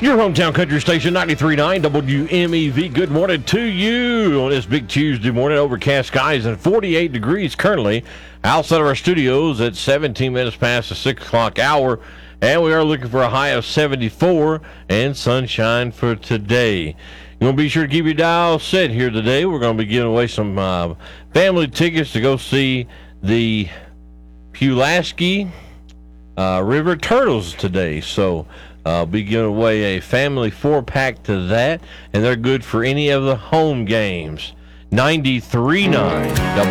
Your hometown country station, 93.9 WMEV. Good morning to you on this big Tuesday morning. Overcast skies and 48 degrees currently outside of our studios at 17 minutes past the 6 o'clock hour. And we are looking for a high of 74 and sunshine for today. You're going to be sure to keep your dial set here today. We're going to be giving away some family tickets to go see the Pulaski River Turtles today. So I'll be giving away a family 4-pack to that, and they're good for any of the home games. 93.9